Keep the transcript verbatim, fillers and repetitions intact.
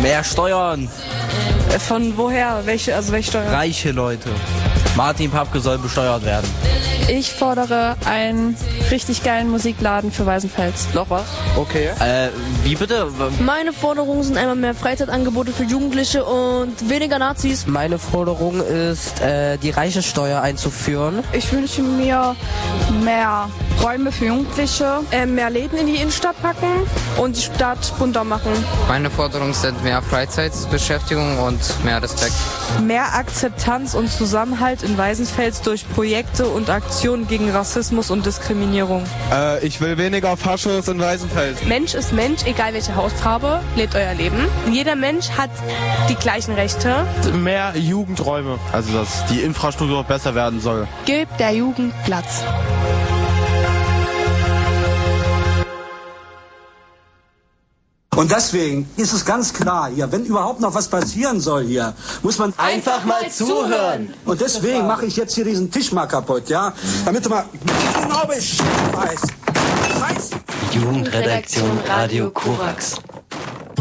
Mehr Steuern. Von woher? Welche, also welche Steuern? Reiche Leute. Martin Papke soll besteuert werden. Ich fordere einen richtig geilen Musikladen für Weißenfels. Noch was? Okay. Äh, wie bitte? Meine Forderungen sind einmal mehr Freizeitangebote für Jugendliche und weniger Nazis. Meine Forderung ist, äh, die Reichesteuer einzuführen. Ich wünsche mir mehr Räume für Jugendliche, äh, mehr Läden in die Innenstadt packen und die Stadt bunter machen. Meine Forderungen sind mehr Freizeitbeschäftigung und mehr Respekt. Mehr Akzeptanz und Zusammenhalt in Weißenfels durch Projekte und Aktionen gegen Rassismus und Diskriminierung. Äh, ich will weniger Faschos in Weißenfels. Mensch ist Mensch, egal welche Hautfarbe, lebt euer Leben. Jeder Mensch hat die gleichen Rechte. Mehr Jugendräume. Also, dass die Infrastruktur besser werden soll. Gebt der Jugend Platz. Und deswegen ist es ganz klar hier, wenn überhaupt noch was passieren soll hier, muss man einfach mal zuhören. Und deswegen mache ich jetzt hier diesen Tisch mal kaputt, ja? Damit du mal genau Bescheid weißt. Jugendredaktion Radio Korax.